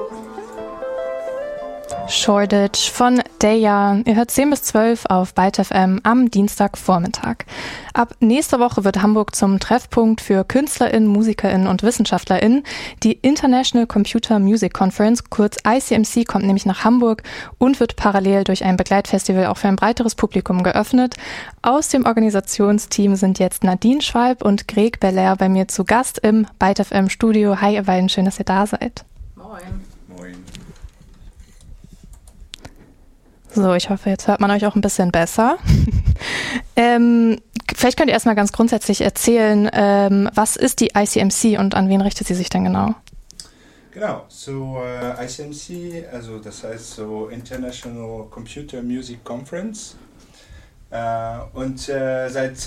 Shoreditch von Deja. Ihr hört 10 bis 12 auf Byte FM am Dienstagvormittag. Ab nächster Woche wird Hamburg zum Treffpunkt für KünstlerInnen, MusikerInnen und WissenschaftlerInnen. Die International Computer Music Conference, kurz ICMC, kommt nämlich nach Hamburg und wird parallel durch ein Begleitfestival auch für ein breiteres Publikum geöffnet. Aus dem Organisationsteam sind jetzt Nadine Schwalb und Greg Belair bei mir zu Gast im Byte FM Studio. Hi ihr beiden, schön, dass ihr da seid. Moin. Moin. So, ich hoffe, jetzt hört man euch auch ein bisschen besser. Vielleicht könnt ihr erstmal ganz grundsätzlich erzählen, was ist die ICMC und an wen richtet sie sich denn genau? Genau, so ICMC, also das heißt so International Computer Music Conference. Und seit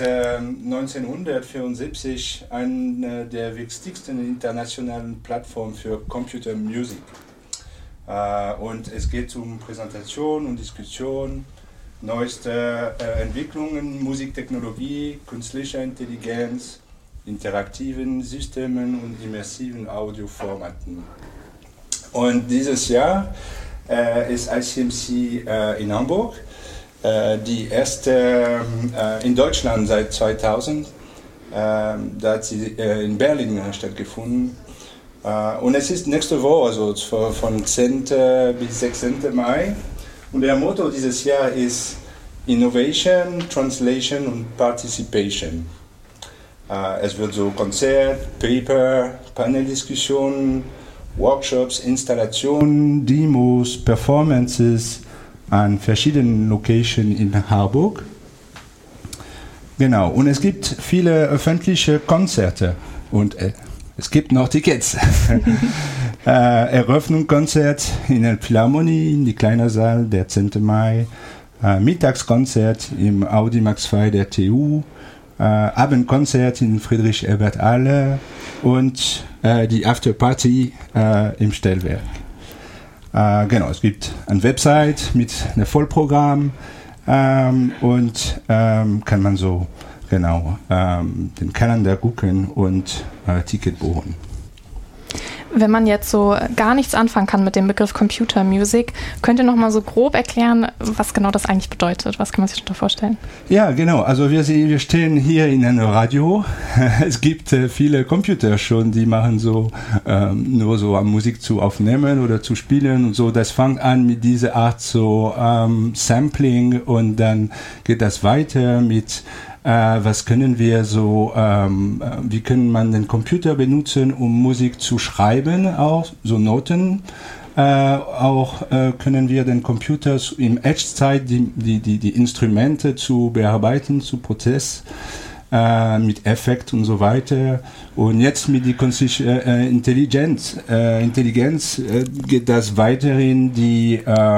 1974 eine der wichtigsten internationalen Plattformen für Computer Music. Und es geht um Präsentation und Diskussion, neueste Entwicklungen, Musiktechnologie, künstliche Intelligenz, interaktiven Systemen und immersiven Audioformaten. Und dieses Jahr ist ICMC in Hamburg, die erste in Deutschland seit 2000. Da hat sie in Berlin stattgefunden. Und es ist nächste Woche, also von 10. bis 16. Mai. Und der Motto dieses Jahr ist Innovation, Translation und Participation. Es wird so Konzert, Paper, Paneldiskussionen, Workshops, Installationen, Demos, Performances an verschiedenen Locations in Hamburg. Genau, und es gibt viele öffentliche Konzerte und es gibt noch Tickets. Eröffnungskonzert in der Philharmonie, in die kleine Saal, der 10. Mai. Mittagskonzert im Audi Max II der TU. Abendkonzert in Friedrich-Ebert-Halle und die Afterparty im Stellwerk. Genau, es gibt eine Website mit einem Vollprogramm und kann man so genau den Kalender gucken und Ticket buchen. Wenn man jetzt so gar nichts anfangen kann mit dem Begriff Computer Music, könnt ihr noch mal so grob erklären, was genau das eigentlich bedeutet? Was kann man sich darunter vorstellen? Ja, genau. Also wir stehen hier in einem Radio. Es gibt viele Computer schon, die machen so nur so Musik zu aufnehmen oder zu spielen und so. Das fängt an mit dieser Art so Sampling und dann geht das weiter mit was können wir so, wie können man den Computer benutzen, um Musik zu schreiben, auch so Noten. Auch können wir den Computer in Echtzeit die Instrumente zu bearbeiten, zu Prozess, mit Effekt und so weiter. Und jetzt mit der künstlichen Intelligenz geht das weiterhin die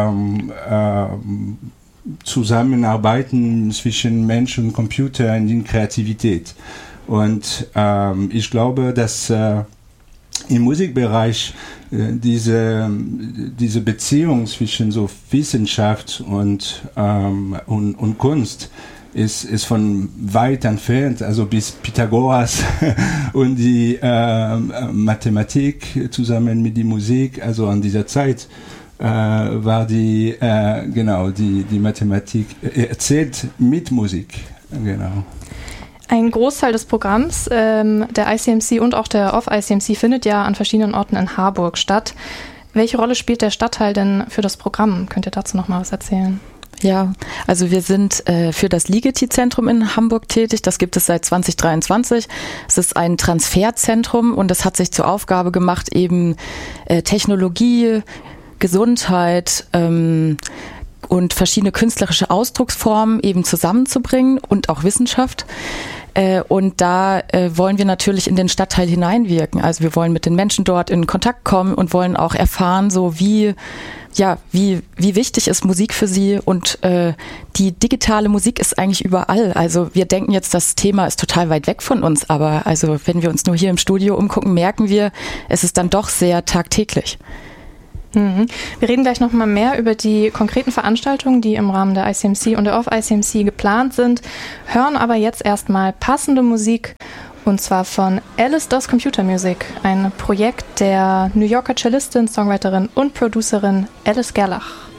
Zusammenarbeiten zwischen Mensch und Computer in der Kreativität. Und ich glaube, dass im Musikbereich diese Beziehung zwischen so Wissenschaft und Kunst ist von weit entfernt, also bis Pythagoras und die Mathematik zusammen mit der Musik, also an dieser Zeit war die Mathematik erzählt mit Musik, genau. Ein Großteil des Programms der ICMC und auch der Off-ICMC findet ja an verschiedenen Orten in Harburg statt. Welche Rolle spielt der Stadtteil denn für das Programm? Könnt ihr dazu noch mal was erzählen? Ja, also wir sind für das Ligeti-Zentrum in Hamburg tätig. Das gibt es seit 2023. Es ist ein Transferzentrum und es hat sich zur Aufgabe gemacht, eben Technologie, Gesundheit und verschiedene künstlerische Ausdrucksformen eben zusammenzubringen und auch Wissenschaft. Und da wollen wir natürlich in den Stadtteil hineinwirken. Also wir wollen mit den Menschen dort in Kontakt kommen und wollen auch erfahren, so wie wichtig ist Musik für sie. Und die digitale Musik ist eigentlich überall. Also wir denken jetzt, das Thema ist total weit weg von uns, aber also wenn wir uns nur hier im Studio umgucken, merken wir, es ist dann doch sehr tagtäglich. Wir reden gleich noch mal mehr über die konkreten Veranstaltungen, die im Rahmen der ICMC und der Off-ICMC geplant sind, hören aber jetzt erstmal passende Musik Und zwar von Alice Does Computer Music, ein Projekt der New Yorker Cellistin, Songwriterin und Producerin Alice Gerlach.